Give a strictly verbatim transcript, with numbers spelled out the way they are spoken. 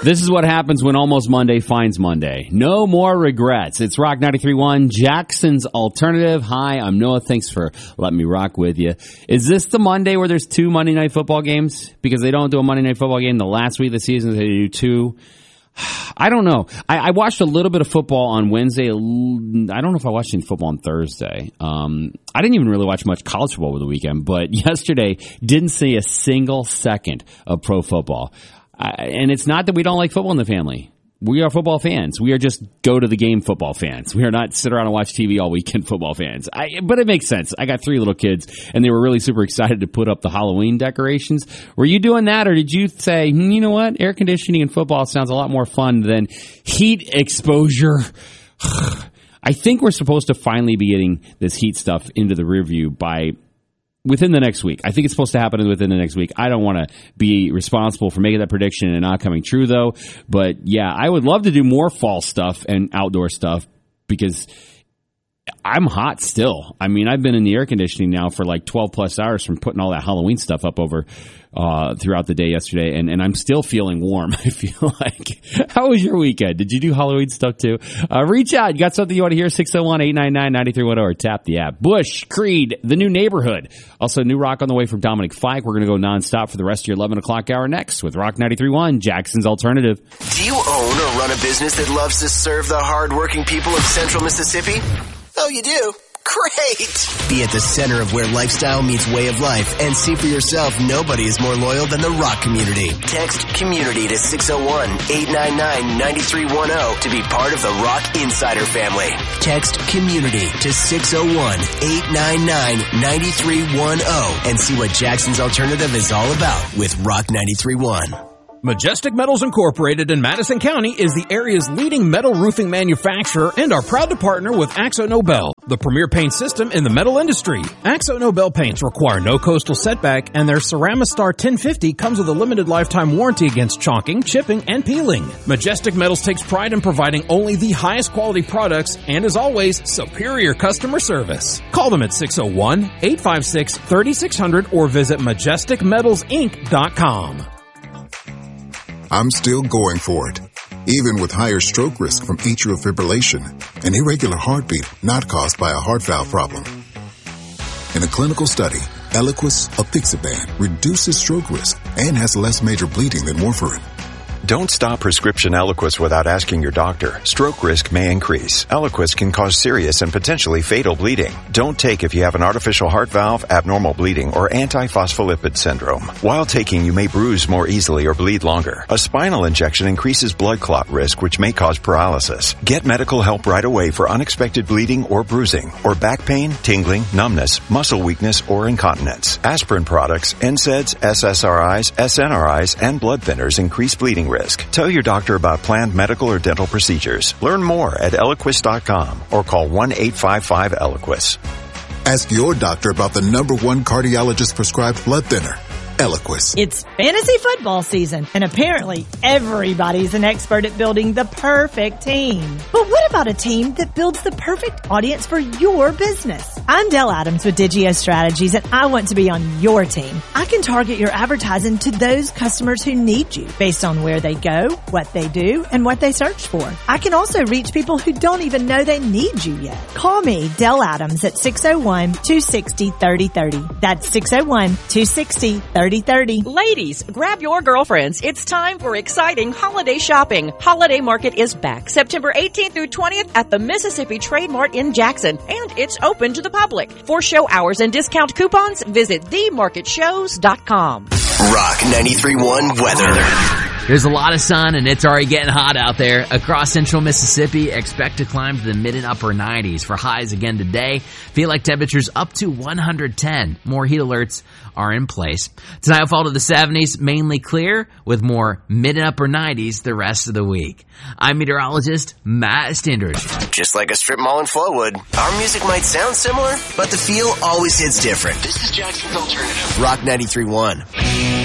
This is what happens when almost Monday finds Monday. No more regrets. It's Rock ninety-three point one, Jackson's Alternative. Hi, I'm Noah. Thanks for letting me rock with you. Is this the Monday where there's two Monday night football games? Because they don't do a Monday night football game the last week of the season. They do two. I don't know. I, I watched a little bit of football on Wednesday. I don't know if I watched any football on Thursday. Um, I didn't even really watch much college football over the weekend, but yesterday didn't see a single second of pro football. Uh, and it's not that we don't like football in the family. We are football fans. We are just go to the game football fans. We are not sit around and watch T V all weekend football fans. I, but it makes sense. I got three little kids, and they were really super excited to put up the Halloween decorations. Were you doing that, or did you say, hmm, you know what, air conditioning and football sounds a lot more fun than heat exposure? I think we're supposed to finally be getting this heat stuff into the rear view by within the next week. I think it's supposed to happen within the next week. I don't want to be responsible for making that prediction and not coming true, though. But, yeah, I would love to do more fall stuff and outdoor stuff because I'm hot still. I mean, I've been in the air conditioning now for like twelve plus hours from putting all that Halloween stuff up over uh, throughout the day yesterday, and, and I'm still feeling warm, I feel like. How was your weekend? Did you do Halloween stuff too? Uh, reach out. You got something you want to hear? six oh one, eight nine nine, nine three one zero or tap the app. Bush, Creed, The New Neighborhood. Also, new rock on the way from Dominic Fike. We're going to go nonstop for the rest of your eleven o'clock hour next with Rock ninety-three point one, Jackson's Alternative. Do you own or run a business that loves to serve the hardworking people of Central Mississippi? Oh, you do? Great! Be at the center of where lifestyle meets way of life and see for yourself nobody is more loyal than the rock community. Text community to six oh one, eight nine nine, nine three one zero to be part of the Rock Insider family. Text community to six oh one, eight nine nine, nine three one zero and see what Jackson's Alternative is all about with Rock ninety-three point one. Majestic Metals Incorporated in Madison County is the area's leading metal roofing manufacturer and are proud to partner with Axo Nobel, the premier paint system in the metal industry. Axo Nobel paints require no coastal setback, and their Ceramistar ten fifty comes with a limited lifetime warranty against chalking, chipping, and peeling. Majestic Metals takes pride in providing only the highest quality products and, as always, superior customer service. Call them at six oh one, eight five six, three six zero zero or visit majestic metals inc dot com. I'm still going for it, even with higher stroke risk from atrial fibrillation, an irregular heartbeat not caused by a heart valve problem. In a clinical study, Eliquis apixaban reduces stroke risk and has less major bleeding than warfarin. Don't stop prescription Eliquis without asking your doctor. Stroke risk may increase. Eliquis can cause serious and potentially fatal bleeding. Don't take if you have an artificial heart valve, abnormal bleeding, or antiphospholipid syndrome. While taking, you may bruise more easily or bleed longer. A spinal injection increases blood clot risk, which may cause paralysis. Get medical help right away for unexpected bleeding or bruising, or back pain, tingling, numbness, muscle weakness, or incontinence. Aspirin products, N SAIDs, S S R Is, S N R Is, and blood thinners increase bleeding risk. Risk. Tell your doctor about planned medical or dental procedures. Learn more at eliquis dot com or call one eight five five Eliquis. Ask your doctor about the number one cardiologist prescribed blood thinner, Eliquis. It's fantasy football season, and apparently everybody's an expert at building the perfect team. But what about a team that builds the perfect audience for your business? I'm Del Adams with Digio Strategies, and I want to be on your team. I can target your advertising to those customers who need you based on where they go, what they do, and what they search for. I can also reach people who don't even know they need you yet. Call me, Del Adams, at six oh one, two six oh, three oh three oh. That's six oh one, two six oh, three oh three oh. Ladies, grab your girlfriends. It's time for exciting holiday shopping. Holiday Market is back September eighteenth through twentieth at the Mississippi Trade Mart in Jackson, and it's open to the public. For show hours and discount coupons, visit the market shows dot com. Rock ninety-three point one weather. There's a lot of sun, and it's already getting hot out there. Across central Mississippi, expect to climb to the mid and upper nineties for highs again today. Feel like temperatures up to one hundred ten. More heat alerts are in place. Tonight will fall to the seventies, mainly clear, with more mid and upper nineties the rest of the week. I'm meteorologist Matt Stinders. Just like a strip mall in Flowood, our music might sound similar, but the feel always hits different. This is Jackson's Alternative. Rock ninety-three point one.